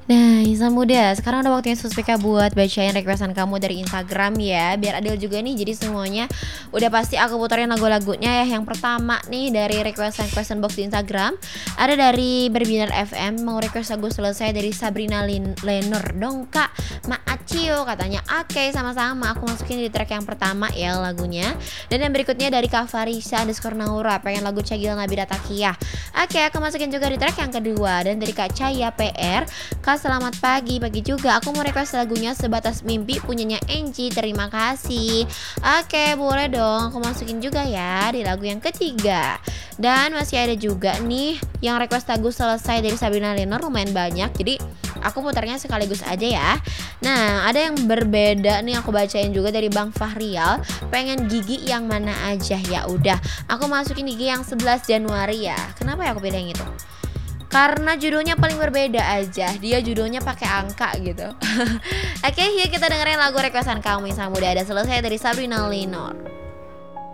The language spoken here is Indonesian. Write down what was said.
Nah, insan muda, sekarang udah waktunya Suspika buat bacain requestan kamu dari Instagram ya. Biar adil juga nih, jadi semuanya udah pasti aku puterin lagu-lagunya ya. Yang pertama nih dari requestan box di Instagram, ada dari Berbinar FM mau request lagu Selesai dari Sabrina Lenur. Dong kak, Maacio katanya. Oke, sama-sama, aku masukin di track yang pertama ya lagunya. Dan yang berikutnya dari Kak Farisa _ Naura, pengen lagu Cagil Nabila Takiyah. Oke, aku masukin juga di track yang kedua. Dan dari Kak Caya PR, Kak selamat pagi juga. Aku mau request lagunya Sebatas Mimpi punyanya Angie. Terima kasih. Oke, boleh dong. Aku masukin juga ya di lagu yang ketiga. Dan masih ada juga nih yang request lagu Selesai dari Sabrina Lenor, lumayan banyak. Jadi aku putarnya sekaligus aja ya. Nah, ada yang berbeda nih aku bacain juga dari Bang Fahrial. Pengen Gigi yang mana aja, ya udah. Aku masukin Gigi yang 11 Januari ya. Kenapa ya aku pilih yang itu? Karena judulnya paling berbeda aja. Dia judulnya pakai angka gitu. Oke, yuk kita dengerin lagu requestan kamu yang muda. Ada Selesai dari Sabrina Lenor.